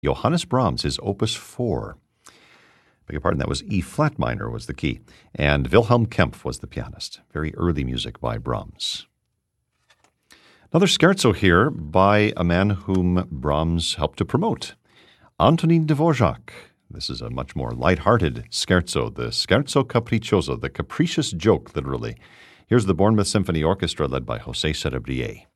Johannes Brahms, his Opus 4. Beg your pardon, that was E-flat minor was the key. And Wilhelm Kempf was the pianist. Very early music by Brahms. Another scherzo here by a man whom Brahms helped to promote, Antonin Dvorak. This is a much more light-hearted scherzo, the Scherzo Capriccioso, the capricious joke, literally. Here's the Bournemouth Symphony Orchestra led by José Cerebrier.